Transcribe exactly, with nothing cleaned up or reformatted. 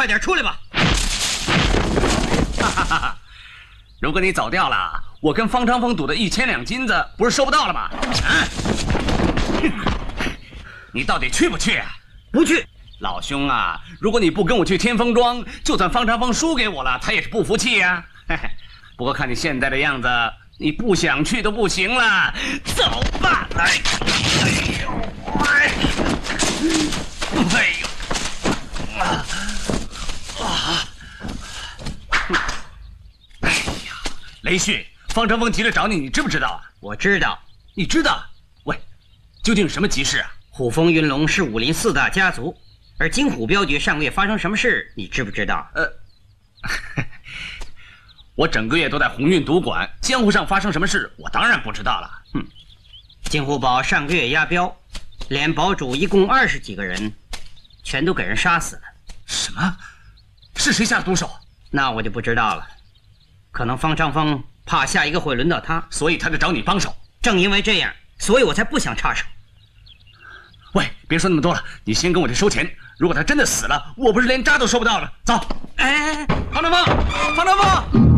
快点出来吧！ 哈哈哈哈！如果你走掉了，我跟方长风赌的一千两金子不是收不到了吗？啊！你到底去不去？ 不去。 老兄啊，如果你不跟我去天风庄，就算方长风输给我了，他也是不服气呀、啊。不过看你现在的样子，你不想去都不行了。走吧，来！哎呦，哎呦，哎呦，啊啊！哎呀，雷旭，方长风急着找你，你知不知道啊？ 我知道， 你知道？喂，究竟什么急事啊？ 虎风云龙是武林四大家族，而金虎镖局上个月发生什么事，你知不知道？ 呃，我整个月都在鸿运赌馆，江湖上发生什么事，我当然不知道了。哼， 金虎堡上个月押镖，连堡主一共二十几个人，全都给人杀死了。 什么？是谁下的毒手？ 那我就不知道了。可能方长风怕下一个会轮到他， 所以他就找你帮手。 正因为这样，所以我才不想插手。 喂，别说那么多了，你先跟我去收钱。如果他真的死了，我不是连渣都收不到了。走。 哎， 方长风，方长风。